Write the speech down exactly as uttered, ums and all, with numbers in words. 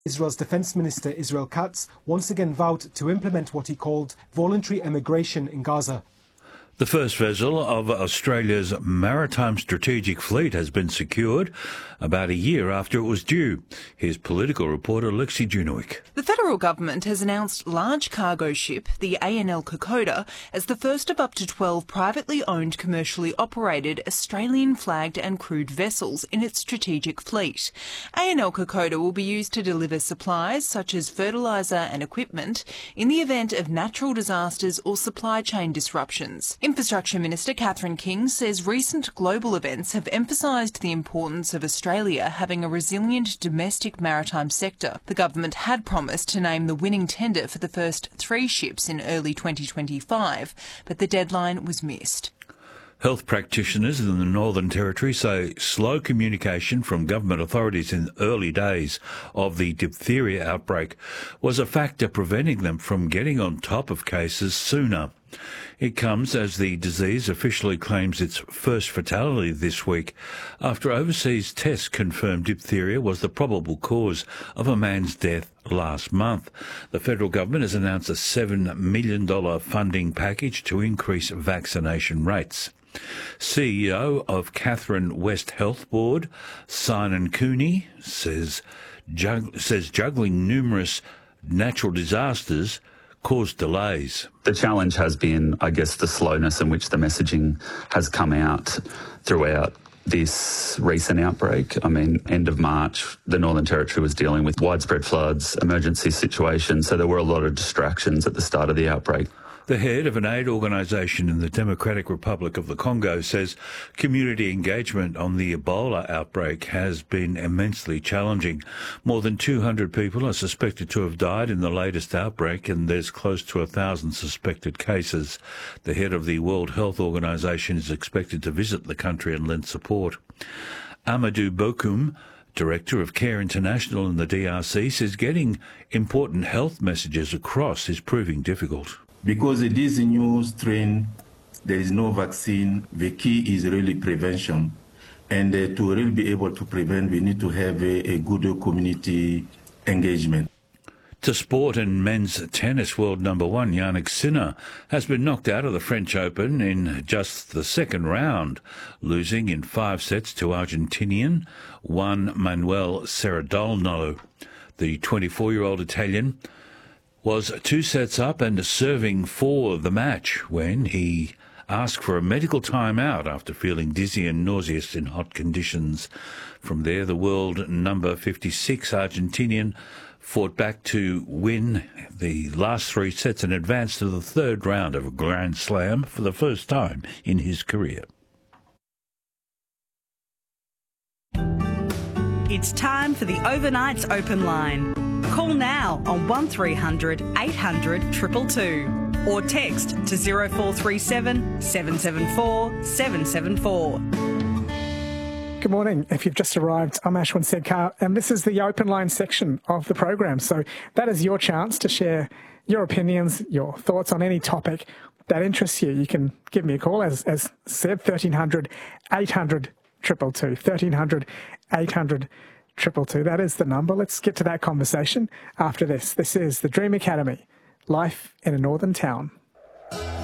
Israel's Defence Minister Israel Katz once again vowed to implement what he called voluntary emigration in Gaza. The first vessel of Australia's Maritime Strategic Fleet has been secured about a year after it was due. Here's political reporter Lexi Junowick. The federal government has announced large cargo ship, the A N L Kokoda, as the first of up to twelve privately owned, commercially operated, Australian-flagged and crewed vessels in its strategic fleet. A N L Kokoda will be used to deliver supplies such as fertiliser and equipment in the event of natural disasters or supply chain disruptions. Infrastructure Minister Catherine King says recent global events have emphasised the importance of Australia having a resilient domestic maritime sector. The government had promised to name the winning tender for the first three ships in early twenty twenty-five, but the deadline was missed. Health practitioners in the Northern Territory say slow communication from government authorities in the early days of the diphtheria outbreak was a factor preventing them from getting on top of cases sooner. It comes as the disease officially claims its first fatality this week after overseas tests confirmed diphtheria was the probable cause of a man's death last month. The federal government has announced a seven million dollars funding package to increase vaccination rates. C E O of Catherine West Health Board, Simon Cooney, says, jug- says juggling numerous natural disasters caused delays. The challenge has been, I guess, the slowness in which the messaging has come out throughout this recent outbreak. I mean, end of March, the Northern Territory was dealing with widespread floods, emergency situations, so there were a lot of distractions at the start of the outbreak. The head of an aid organisation in the Democratic Republic of the Congo says community engagement on the Ebola outbreak has been immensely challenging. More than two hundred people are suspected to have died in the latest outbreak, and there's close to a thousand suspected cases. The head of the World Health Organization is expected to visit the country and lend support. Amadou Bokoum, Director of Care International in the D R C, says getting important health messages across is proving difficult. Because it is a new strain, there is no vaccine. The key is really prevention. And uh, to really be able to prevent, we need to have a, a good community engagement. To sport, and men's tennis world number one, Jannik Sinner, has been knocked out of the French Open in just the second round, losing in five sets to Argentinian Juan Manuel Ceredolno. The twenty-four-year-old Italian was two sets up and serving for the match when he asked for a medical timeout after feeling dizzy and nauseous in hot conditions. From there, the world number fifty-six Argentinian fought back to win the last three sets and advance to the third round of a Grand Slam for the first time in his career. It's time for the Overnight's Open Line. Call now on one three hundred eight hundred two two two or text to zero four three seven seven seven four seven seven four. Good morning. If you've just arrived, I'm Ashwin Sedkar, and this is the Open Line section of the program. So that is your chance to share your opinions, your thoughts on any topic that interests you. You can give me a call, as, as said, thirteen hundred eight hundred two two two, thirteen hundred eight hundred two two two. That is the number. Let's get to that conversation after this. This is the Dream Academy, life in a northern town.